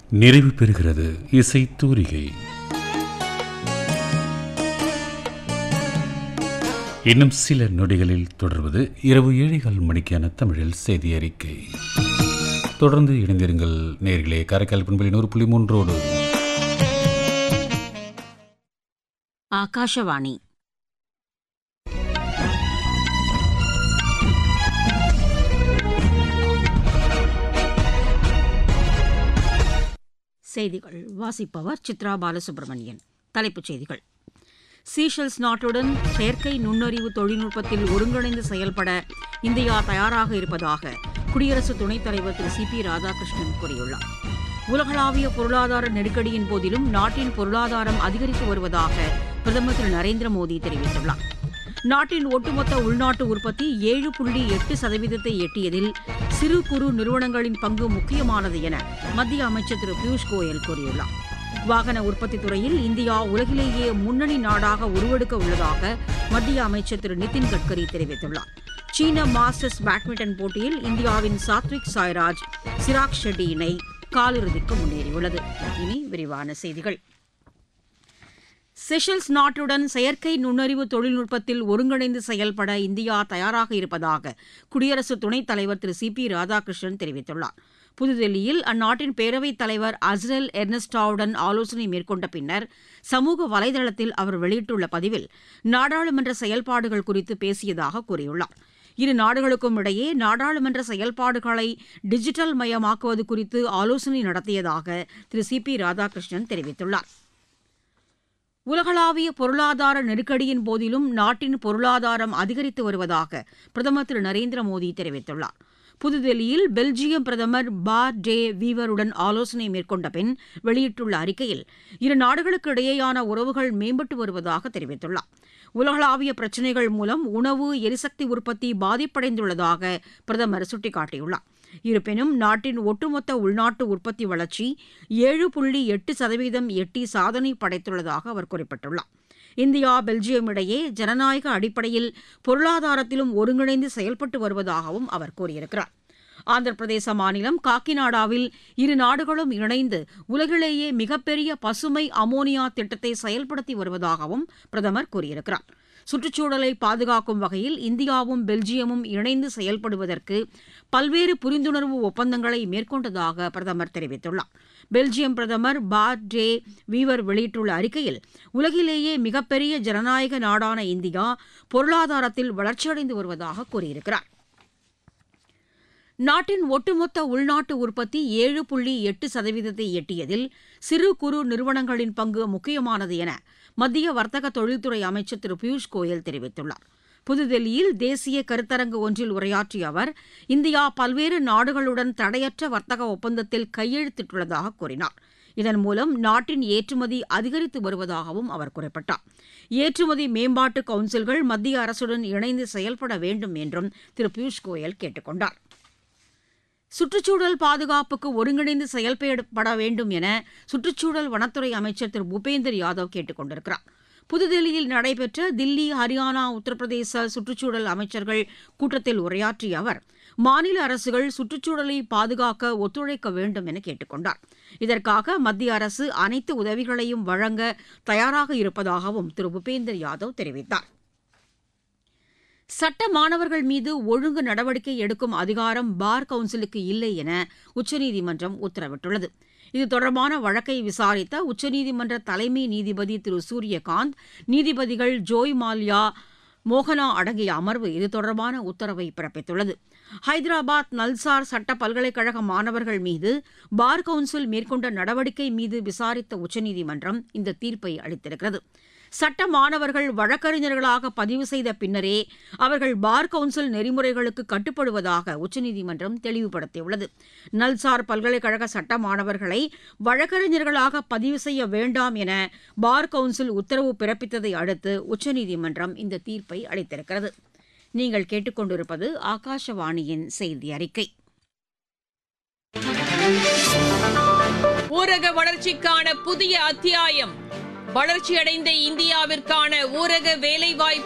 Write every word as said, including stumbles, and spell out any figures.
நிறைவு பெறுகிறது இசை தூரிகை. இன்னும் சில நொடிகளில் தொடர்வது இரவு ஏழைகள் மணிக்கான தமிழில் செய்தி அறிக்கை. தொடர்ந்து இணைந்திருங்கள் நேயர்களே. காரைக்கால் பண்பலை நூறு புள்ளி மூன்றோடு. ஆகாஷவாணி. செய்திகள் வாசிப்பவர் சித்ரா பாலசுப்ரமணியன். தலைப்புச் செய்திகள். சீஷெல்ஸ் நாட்டுடன் செயற்கை நுண்ணறிவு தொழில்நுட்பத்தில் ஒருங்கிணைந்து செயல்பட இந்தியா தயாராக இருப்பதாக குடியரசு துணைத் தலைவர் திரு சி பி ராதாகிருஷ்ணன் கூறியுள்ளார். உலகளாவிய பொருளாதார நெருக்கடியின் போதிலும் நாட்டின் பொருளாதாரம் அதிகரித்து வருவதாக பிரதமர் திரு நரேந்திர மோடி தெரிவித்துள்ளார். நாட்டின் ஒட்டுமொத்த உள்நாட்டு உற்பத்தி ஏழு புள்ளி எட்டு சதவீதத்தை எட்டியதில் சிறு குறு நிறுவனங்களின் பங்கு முக்கியமானது என மத்திய அமைச்சர் திரு பியூஷ் கோயல் கூறியுள்ளார். வாகன உற்பத்தி துறையில் இந்தியா உலகிலேயே முன்னணி நாடாக உருவெடுக்க உள்ளதாக மத்திய அமைச்சர் திரு நிதின் கட்கரி தெரிவித்துள்ளார். சீன மாஸ்டர்ஸ் பேட்மிண்டன் போட்டியில் இந்தியாவின் சாத்விக் சாய்ராஜ் சிராக் ஷெட்டி இணை காலிறுதிக்கு முன்னேறியுள்ளது. இனி விரிவான செய்திகள். செஷல்ஸ் நாட்டுடன் செயற்கை நுண்ணறிவு தொழில்நுட்பத்தில் ஒருங்கிணைந்து செயல்பட இந்தியா தயாராக இருப்பதாக குடியரசு துணைத் தலைவர் திரு சி பி ராதாகிருஷ்ணன் தெரிவித்துள்ளார். புதுதில்லியில் அந்நாட்டின் பேரவைத் தலைவர் அஸ்ரெல் எர்னஸ்டாவுடன் ஆலோசனை மேற்கொண்ட பின்னர் சமூக வலைதளத்தில் அவர் வெளியிட்டுள்ள பதிவில் நாடாளுமன்ற செயல்பாடுகள் குறித்து பேசியதாக கூறியுள்ளார். இரு நாடுகளுக்கும் இடையே நாடாளுமன்ற செயல்பாடுகளை டிஜிட்டல் மயமாக்குவது குறித்து ஆலோசனை நடத்தியதாக திரு சி பி ராதாகிருஷ்ணன் தெரிவித்துள்ளார். உலகளாவிய பொருளாதார நெருக்கடியின் போதிலும் நாட்டின் பொருளாதாரம் அதிகரித்து வருவதாக பிரதமர் திரு நரேந்திர மோடி தெரிவித்துள்ளார். புதுதில்லியில் பெல்ஜியம் பிரதமர் பார் டே வீவருடன் ஆலோசனை மேற்கொண்ட பின் வெளியிட்டுள்ள அறிக்கையில் இரு நாடுகளுக்கு இடையேயான உறவுகள் மேம்பட்டு வருவதாக தெரிவித்துள்ளார். உலகளாவிய பிரச்சினைகள் மூலம் உணவு எரிசக்தி உற்பத்தி பாதிப்படைந்துள்ளதாக பிரதமர் சுட்டிக்காட்டியுள்ளார். இருப்பினும் நாட்டின் ஒட்டுமொத்த உள்நாட்டு உற்பத்தி வளர்ச்சி ஏழு புள்ளி எட்டு சதவீதம் எட்டி சாதனை படைத்துள்ளதாக அவர் குறிப்பிட்டுள்ளார். இந்தியா பெல்ஜியம் இடையே ஜனநாயக அடிப்படையில் பொருளாதாரத்திலும் ஒருங்கிணைந்து செயல்பட்டு வருவதாகவும் அவர் கூறியிருக்கிறார். ஆந்திர பிரதேச மாநிலம் காக்கிநாடாவில் இரு நாடுகளும் இணைந்து உலகிலேயே மிகப்பெரிய பசுமை அமோனியா திட்டத்தை செயல்படுத்தி வருவதாகவும் பிரதமர் கூறியிருக்கிறார். சுற்றுச்சூழலை பாதுகாக்கும் வகையில் இந்தியாவும் பெல்ஜியமும் இணைந்து செயல்படுவதற்கு பல்வேறு புரிந்துணர்வு ஒப்பந்தங்களை மேற்கொண்டதாக பிரதமர் தெரிவித்துள்ளார். பெல்ஜியம் பிரதமர் பார் டே வீவர் வெளியிட்டுள்ள அறிக்கையில் உலகிலேயே மிகப்பெரிய ஜனநாயக நாடான இந்தியா பொருளாதாரத்தில் வளர்ச்சியடைந்து வருவதாக கூறியிருக்கிறார். நாட்டின் ஒட்டுமொத்த உள்நாட்டு உற்பத்தி ஏழு புள்ளி எட்டு சதவீதத்தை எட்டியதில் சிறு குறு நிறுவனங்களின் பங்கு முக்கியமானது என மத்திய வர்த்தக தொழில்துறை அமைச்சர் திரு பியூஷ் கோயல் தெரிவித்துள்ளார். புதுதில்லியில் தேசிய கருத்தரங்கு ஒன்றில் உரையாற்றிய அவர் இந்தியா பல்வேறு நாடுகளுடன் தடையற்ற வர்த்தக ஒப்பந்தத்தில் கையெழுத்திட்டுள்ளதாக கூறினார். இதன் மூலம் நாட்டின் ஏற்றுமதி அதிகரித்து வருவதாகவும் அவர் குறிப்பிட்டார். ஏற்றுமதி மேம்பாட்டு கவுன்சில்கள் மத்திய அரசுடன் இணைந்து செயல்பட வேண்டும் என்றும் திரு பியூஷ் கோயல் கேட்டுக் கொண்டார். சுற்றுச்சூழல் பாதுகாப்புக்கு ஒருங்கிணைந்து செயல்பட வேண்டும் என சுற்றுச்சூழல் வனத்துறை அமைச்சர் திரு பூபேந்தர் யாதவ் கேட்டுக் கொண்டிருக்கிறார். புதுதில்லியில் நடைபெற்ற தில்லி, ஹரியானா, உத்தரப்பிரதேச சுற்றுச்சூழல் அமைச்சர்கள் கூட்டத்தில் உரையாற்றிய அவர் மாநில அரசுகள் சுற்றுச்சூழலை பாதுகாக்க ஒத்துழைக்க வேண்டும் என கேட்டுக் கொண்டார். இதற்காக மத்திய அரசு அனைத்து உதவிகளையும் வழங்க தயாராக இருப்பதாகவும் திரு பூபேந்தர் யாதவ் தெரிவித்தார். சட்ட மாணவர்கள் மீது ஒழுங்கு நடவடிக்கை எடுக்கும் அதிகாரம் பார் கவுன்சிலுக்கு இல்லை என உச்சநீதிமன்றம் உத்தரவிட்டுள்ளது. இது தொடர்பான வழக்கை விசாரித்த உச்சநீதிமன்ற தலைமை நீதிபதி திரு சூரியகாந்த், நீதிபதிகள் ஜோய் மால்யா, மோகனா அடங்கிய அமர்வு இது தொடர்பான உத்தரவை பிறப்பித்துள்ளது. ஹைதராபாத் நல்சார் சட்ட பல்கலைக்கழக மாணவர்கள் மீது பார் கவுன்சில் மேற்கொண்ட நடவடிக்கை மீது விசாரித்த உச்சநீதிமன்றம் இந்த தீர்ப்பை அளித்திருக்கிறது. சட்ட மாணவர்கள் வழக்கறிஞர்களாக பதிவு செய்த பின்னரே அவர்கள் பார் கவுன்சில் நெறிமுறைகளுக்கு கட்டுப்படுவதாக உச்சநீதிமன்றம் தெளிவுபடுத்தியுள்ளது. நல்சார் பல்கலைக்கழக சட்ட மாணவர்களை வழக்கறிஞர்களாக பதிவு செய்ய வேண்டாம் என பார் கவுன்சில் உத்தரவு பிறப்பித்ததை அடுத்து உச்சநீதிமன்றம் இந்த தீர்ப்பை அளித்திருக்கிறது. நீங்கள் கேட்டுக்கொண்டிருப்பது ஆகாஷவாணியின் செய்தி அறிக்கை. ஊரக வளர்ச்சிக்கான புதிய அத்தியாயம். வளர்ச்சியடைந்த இந்தியாவிற்கான ஊரக வேலைவாய்ப்பு